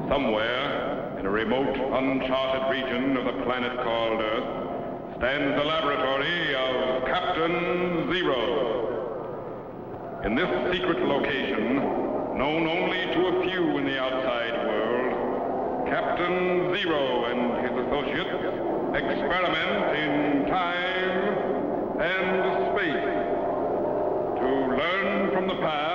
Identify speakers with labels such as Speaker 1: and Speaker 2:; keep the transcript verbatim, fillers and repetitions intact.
Speaker 1: Somewhere in a remote, uncharted region of the planet called Earth stands the laboratory of Captain Zero. In this secret location, known only to a few in the outside world, Captain Zero and his associates experiment in time and space to learn from the past